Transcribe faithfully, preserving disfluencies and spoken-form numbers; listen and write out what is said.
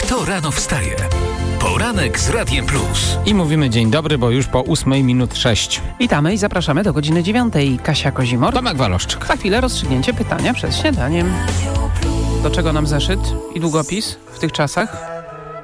Kto rano wstaje? Poranek z Radiem Plus. I mówimy dzień dobry, bo już po ósmej minut sześć. Witamy i zapraszamy do godziny dziewiątej. Kasia Kozimor. Tomek Waloszczyk. Za chwilę rozstrzygnięcie pytania przed śniadaniem. Do czego nam zeszyt i długopis w tych czasach?